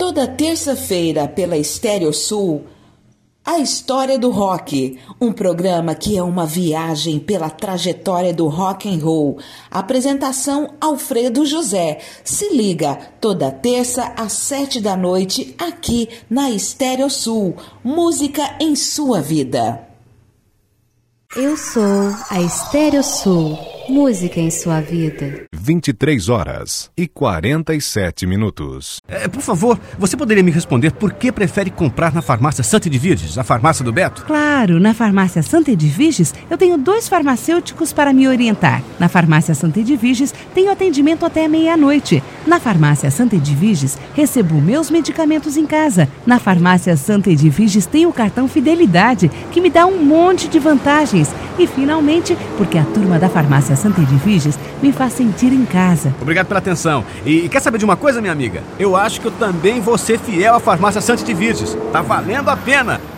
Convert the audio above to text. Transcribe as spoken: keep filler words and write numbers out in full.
Toda terça-feira pela Estéreo Sul, A História do Rock, um programa que é uma viagem pela trajetória do rock and roll. Apresentação Alfredo José. Se liga, toda terça às sete da noite, aqui na Estéreo Sul. Música em sua vida. Eu sou a Estéreo Sul. Música em sua vida. vinte e três horas e quarenta e sete minutos. É, por favor, você poderia me responder por que prefere comprar na farmácia Santa Edviges, a farmácia do Beto? Claro, na farmácia Santa Edviges eu tenho dois farmacêuticos para me orientar. Na farmácia Santa Edviges tenho atendimento até meia-noite. Na farmácia Santa Edviges recebo meus medicamentos em casa. Na farmácia Santa Edviges tenho o cartão Fidelidade, que me dá um monte de vantagens. E finalmente, porque a turma da farmácia Santa Edviges me faz sentir em casa. Obrigado pela atenção. E quer saber de uma coisa, minha amiga? Eu acho que eu também vou ser fiel à farmácia Santa Edviges. Tá valendo a pena.